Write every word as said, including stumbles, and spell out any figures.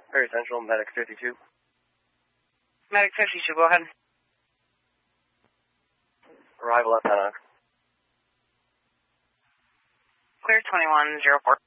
Very Central, Medic fifty-two. Medic fifty-two, go ahead. Arrival at Pennock. Clear twenty-one, zero four.